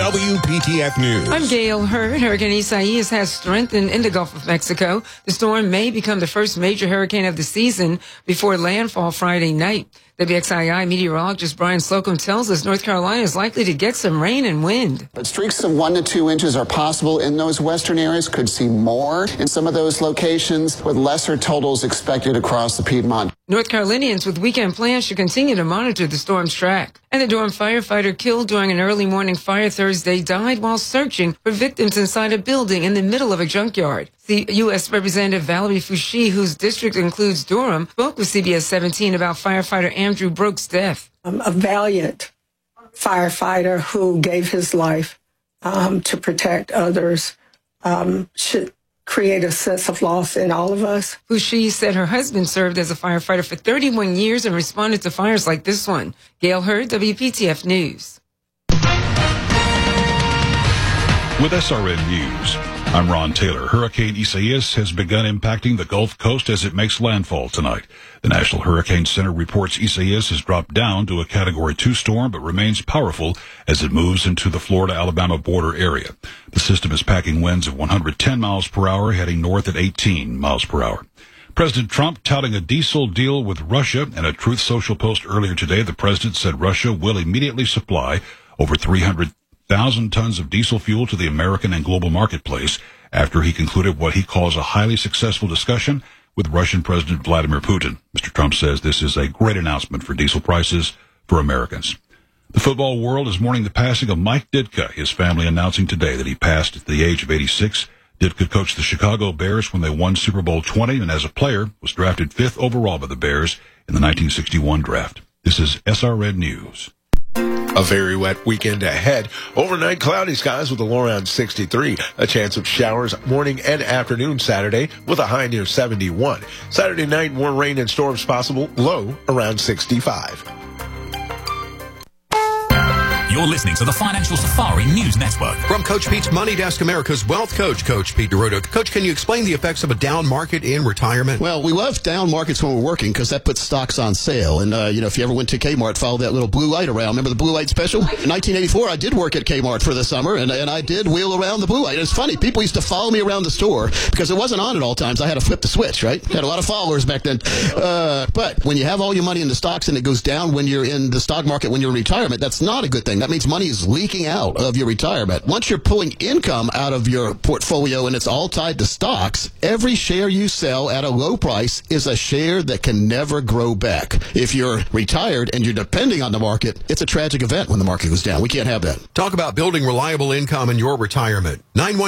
WPTF News. I'm Gail Hurd. Hurricane Isaias has strengthened in the Gulf of Mexico. The storm may become the first major hurricane of the season before landfall Friday night. WXII meteorologist Brian Slocum tells us North Carolina is likely to get some rain and wind. But streaks of 1 to 2 inches are possible in those western areas. Could see more in some of those locations, with lesser totals expected across the Piedmont. North Carolinians with weekend plans should continue to monitor the storm's track. And the Durham firefighter killed during an early morning fire Thursday died while searching for victims inside a building in the middle of a junkyard. The U.S. Representative Valerie Foushee, whose district includes Durham, spoke with CBS 17 about firefighter Andrew Brooks' death. A valiant firefighter who gave his life to protect others should create a sense of loss in all of us. Foushee said her husband served as a firefighter for 31 years and responded to fires like this one. Gail Hurd, WPTF News. With SRN News, I'm Ron Taylor. Hurricane Isaias has begun impacting the Gulf Coast as it makes landfall tonight. The National Hurricane Center reports Isaias has dropped down to a Category 2 storm but remains powerful as it moves into the Florida-Alabama border area. The system is packing winds of 110 miles per hour, heading north at 18 miles per hour. President Trump touting a diesel deal with Russia. In a Truth Social post earlier today, the president said Russia will immediately supply over 300,000 tons of diesel fuel to the American and global marketplace after he concluded what he calls a highly successful discussion with Russian President Vladimir Putin. Mr. Trump says this is a great announcement for diesel prices for Americans. The football world is mourning the passing of Mike Ditka, his family announcing today that he passed at the age of 86. Ditka coached the Chicago Bears when they won Super Bowl 20 and as a player was drafted 5th overall by the Bears in the 1961 draft. This is SRN News. A very wet weekend ahead. Overnight cloudy skies with a low around 63. A chance of showers morning and afternoon Saturday with a high near 71. Saturday night, more rain and storms possible. Low around 65. You're listening to the Financial Safari News Network. From Coach Pete's Money Desk, America's Wealth Coach, Coach Pete DeRoto. Coach, can you explain the effects of a down market in retirement? Well, we love down markets when we're working because that puts stocks on sale. And, if you ever went to Kmart, follow that little blue light around. Remember the blue light special? In 1984, I did work at Kmart for the summer, and I did wheel around the blue light. It's funny. People used to follow me around the store because it wasn't on at all times. I had to flip the switch, right? Had a lot of followers back then. But when you have all your money in the stocks and it goes down when you're in the stock market, when you're in retirement, that's not a good thing. That means money is leaking out of your retirement. Once you're pulling income out of your portfolio and it's all tied to stocks, every share you sell at a low price is a share that can never grow back. If you're retired and you're depending on the market, it's a tragic event when the market goes down. We can't have that. Talk about building reliable income in your retirement.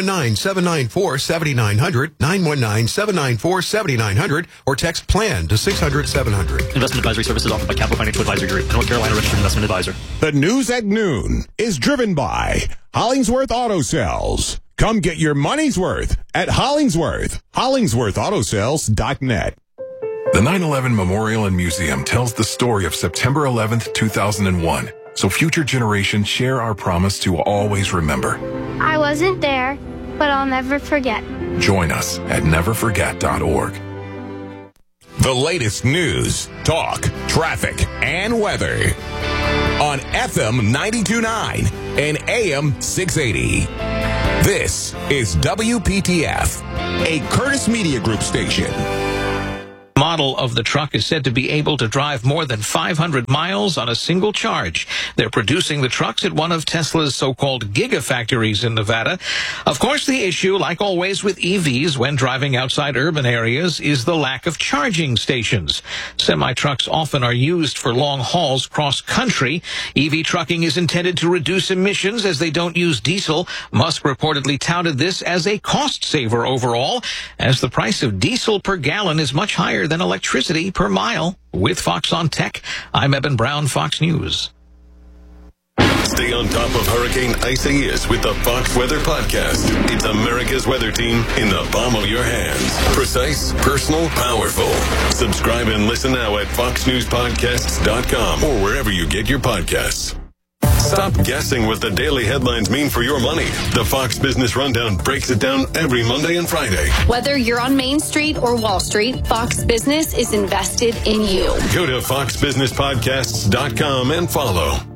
919-794-7900, 919-794-7900, or text PLAN to 600-700. Investment advisory services offered by Capital Financial Advisory Group, North Carolina Registered Investment Advisor. The news at noon is driven by Hollingsworth Auto Sales. Come get your money's worth at Hollingsworth. HollingsworthAutoSales.net. The 9/11 Memorial and Museum tells the story of September 11th, 2001. So future generations share our promise to always remember. I wasn't there, but I'll never forget. Join us at neverforget.org. The latest news, talk, traffic, and weather on FM 92.9 and AM 680. This is WPTF, a Curtis Media Group station. Model of the truck is said to be able to drive more than 500 miles on a single charge. They're producing the trucks at one of Tesla's so-called gigafactories in Nevada. Of course, the issue, like always with EVs when driving outside urban areas, is the lack of charging stations. Semi-trucks often are used for long hauls cross-country. EV trucking is intended to reduce emissions as they don't use diesel. Musk reportedly touted this as a cost saver overall, as the price of diesel per gallon is much higher than electricity per mile. With Fox on Tech, I'm Eben Brown, Fox News. Stay on top of Hurricane Isaias with the Fox Weather Podcast. It's America's weather team in the palm of your hands. Precise, personal, powerful. Subscribe and listen now at foxnewspodcasts.com or wherever you get your podcasts. Stop guessing what the daily headlines mean for your money. The Fox Business Rundown breaks it down every Monday and Friday. Whether you're on Main Street or Wall Street, Fox Business is invested in you. Go to foxbusinesspodcasts.com and follow.